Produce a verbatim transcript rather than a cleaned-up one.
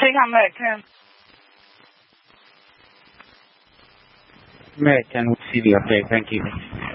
Take American. American with C V, okay, thank you.